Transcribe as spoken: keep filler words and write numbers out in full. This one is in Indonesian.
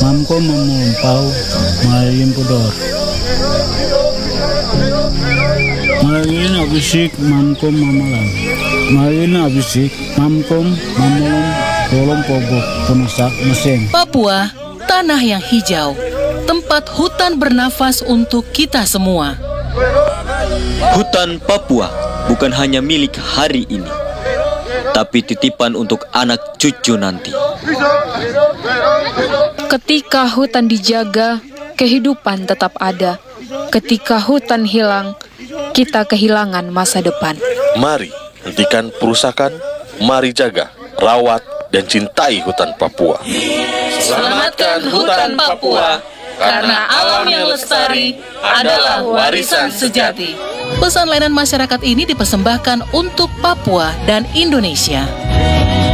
mamko memumpau malayim pudor. Malayin abisik mamkom mamalam. Malayin abisik mamkom mamulum tolong pobok penusak mesin. Papua, tanah yang hijau, tempat hutan bernafas untuk kita semua. Hutan Papua bukan hanya milik hari ini, tapi titipan untuk anak cucu nanti. Ketika hutan dijaga, kehidupan tetap ada. Ketika hutan hilang, kita kehilangan masa depan. Mari hentikan perusakan, mari jaga, rawat, dan cintai hutan Papua. Selamatkan hutan Papua, karena alam yang lestari adalah warisan sejati. Pesan layanan masyarakat ini dipersembahkan untuk Papua dan Indonesia.